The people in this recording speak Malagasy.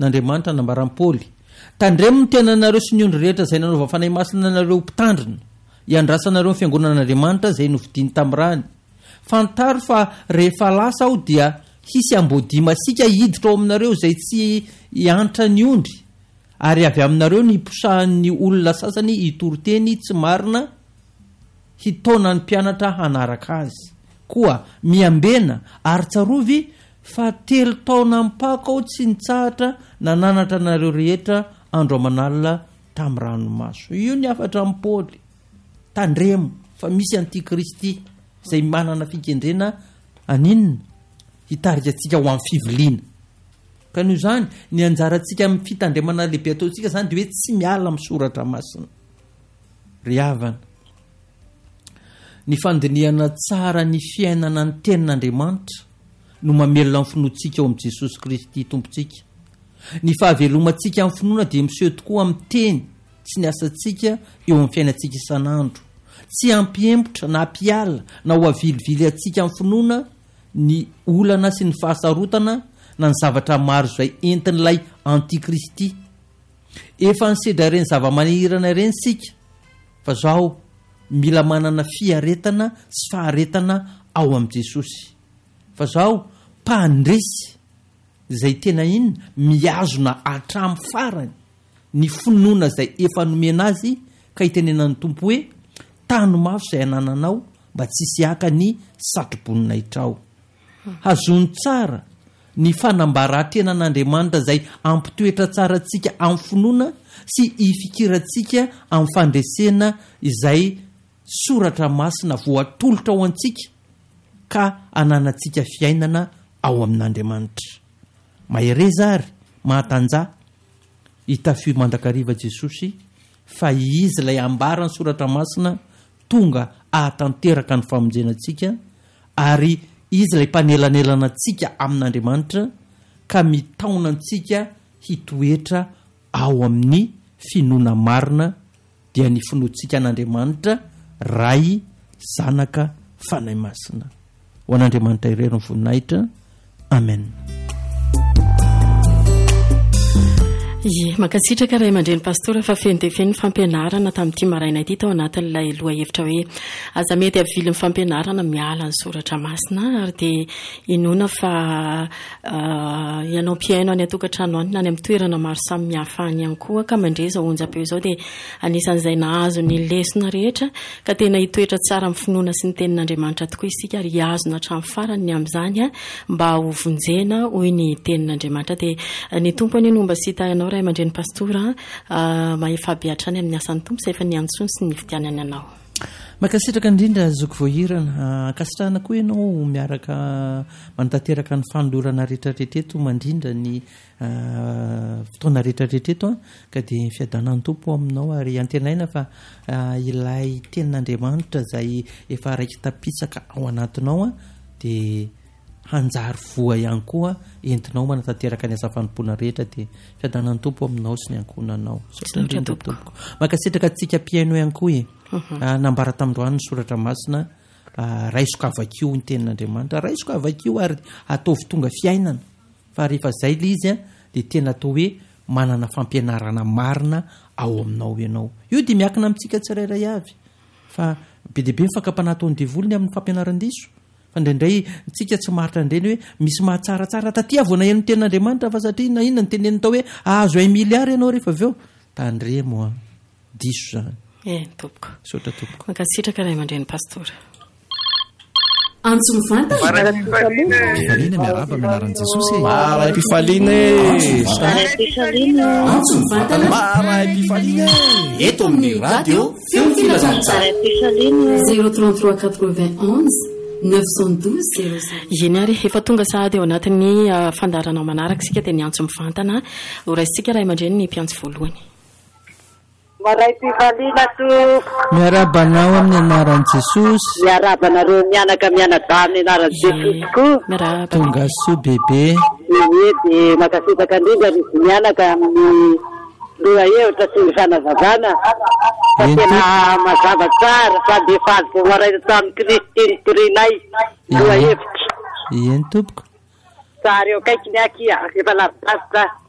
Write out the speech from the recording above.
n'Andriamanitra nambaram-Paoly tandremo ny tenanareo sy ny ondry rehetra zay nanova fanahy masina nareo mpitandrina iandrasanareo ny fiangonan'Andriamanitra zay novidiny tamin'rany fantaro fa rehefa lasa aho dia hisy ambodi masika hiditra ao aminareo zay tsy iantra ny ondry ary avy aminareo ny posahan'ny olona sasany hitoroteny tsy marina hitaona ny mpianatra hanaraka azy koa miambena ary tsarovy fa 3 taona mpaka ao tsy nitsahatra nananatra nareo rehetra andro amanalina tamin'ny ranomaso. Io ny afatra amin'ny Paoly tandremo fa misy antikristy zay manana fikendrena aninona hitarika antsika ho amin'ny fiviliana ka noho izany ny anjarantsika amin'ny fitandremana lehibe ataontsika zany dia hoe tsy miala amin'ny soratra masina ry havana. Ny fandinihana tsara ny fiainana ny tenin'Andriamanitra no mamelona amin'ny finoantsika ao amin'i Jesosy Kristy tompontsika. Ny fahavelomantsika amin'ny finoana dia miseho tokoa amin'ny teny sy ny asantsika eo amin'ny fiainantsika isan'andro. Tsy ampiempotra na ampiala na ho avilivily antsika amin'ny finoana ny olana sy ny fahasarotana na ny zavatra maro izay entin'ilay antikristy. Efa nisedra ireny zava-manihirana ireny sika fa zao mila manana fiaretana sy faharetana ao amin'i Jesosy. Fa zao mpandresy zay tena inona miazona hatramin'ny farany ny finoana zay efa nomena azy ka hitenenan'ny tompo hoe tano mafy izay anananao mba tsisy haka ny satroboninay trao. Hazony tsara ny fanambara-tenan'Andriamanitra zay ampitoetra tsara antsika amin'ny finoana sy ifikirantsika amin'ny fandresena izay soratra masina voatolotra ao antsika ka ananantsika fiainana ao amin'Andriamanitra. Mahereza ary mahatanja hitafio mandrakariva Jesosy fa izy ilay ambara ny soratra masina tonga ahatanteraka ny famonjenantsika ary izy ilay mpanelanelana antsika amin'Andriamanitra ka mitaona antsika hitoetra ao amin'ny finoana marina dia ny finoantsika an'Andriamanitra ray zanaka fanahy masina. Ho an'Andriamanitra irery ny voninahitra. Amen. Makasitraka ray aman-dreny pastora fa feno dia feno fampianarana tamin'ity maraina ity tao anatin'ilay loha hevitra hoe aza mety avily ny fampianarana miala ny soratra masina ary dia inona fa ianao mpiaino any atokantrano any na any amin'ny toerana maro samy mihafa any ihany koa ka mandreza onjam-peo izao dia anisan'izay nahazo ny lesona rehetra ka tena hitoetra tsara amin'ny finoana sy ny tenin'Andriamanitra tokoa isika ary hiazona hatramin'ny farany amin'izany mba ho vonjena hoy ny tenin'Andriamanitra dia ny tompo any no mba sy hitayanao ray aman-dreny pastora mahefabeatra any amin'ny asan'ny tompo izay efa niantsony sy ny vidianany anao. Makasitraka indrindra zoko voahirana akasitrahana koa ianao miaraka manatanteraka ny fanolorana rehetrarehetra mandrindra ny fotoana rehetrarehetra ka dia fiadanan'ny tompo aminao ary antenaina fa ilay tenin'Andriamanitra zay efa raiky tapitsaka ao anatinao dia hanjary voa ihany koa entinao manatanteraka ny asa fanompoana rehetra dia fiadanan'ny tompo aminao sy ny ankonanao. Makasitraka antsika mpiaino ihany koa nambara tamin'androany ny soratra masina raisiko avakio ny tenin'Andriamanitra raisiko avakio ary ataovy tonga fiainana fa rehefa zay le izy dia tena atao hoe manana fampianarana marina ao aminao ianao. Io dia miakina amintsika tsirairay avy fa be dia be mifankampanaton'ny devolony amin'ny fampianaran-diso fa indraindray tsika tsy maritra indreny hoe misy mahatsaratsara taty avona eno ny tenin'Andriamanitra fa satria na inona ny teneny tao hoe ahazo 1 miliara ianao rehefa avy eo tandremo diso zany. Tompoko. Sotra tompoko. Makasitraka ray aman-dreny pastora. Antso mivantana. Pifaliana miaraba mianaran'i Jesosy. Maray Pifaliana. Antso mivantana. Maray Pifaliana. Eto amin'ny radio feo filazantsara. 03391 912 Iny ary efa tonga sahady eo anatin'ny fandaranao manaraka sika dia ny antso mivantana ho raisitsika ray aman-dreny ny mpiantso voalohany. Maray Pifaliana to miarabanao amin'ny anaran'i Jesosy. Miarabanareo mianaka mianadahy amin'ny anaran'i Jesosy koa. Miaraba. Tonga soa bebe. Dia makasitraka indrindra ny mianaka amin'ny loha hevitra sy ny fanazavana fa tena mazava tsara sady efa azo voamaraina tamin'ny Kristy ny torinay loha hevitra. Eny tompoko. Tsara eo kaiky ny aky efa lavidavitra.